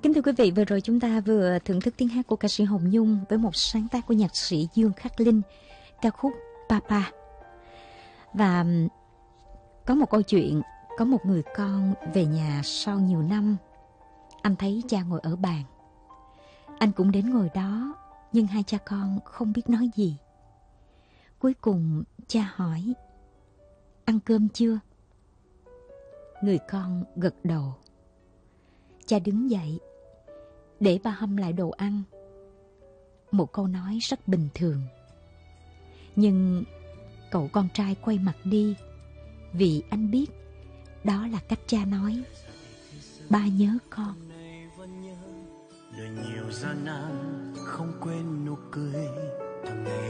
Kính thưa quý vị, vừa rồi chúng ta vừa thưởng thức tiếng hát của ca sĩ Hồng Nhung với một sáng tác của nhạc sĩ Dương Khắc Linh, ca khúc Papa. Và có một câu chuyện, có một người con về nhà sau nhiều năm. Anh thấy cha ngồi ở bàn. Anh cũng đến ngồi đó, nhưng hai cha con không biết nói gì. Cuối cùng cha hỏi: ăn cơm chưa? Người con gật đầu. Cha đứng dậy để ba hâm lại đồ ăn. Một câu nói rất bình thường. Nhưng cậu con trai quay mặt đi, vì anh biết đó là cách cha nói: ba nhớ con. Đời nhiều gian nan không quên nụ cười. Thằng ngày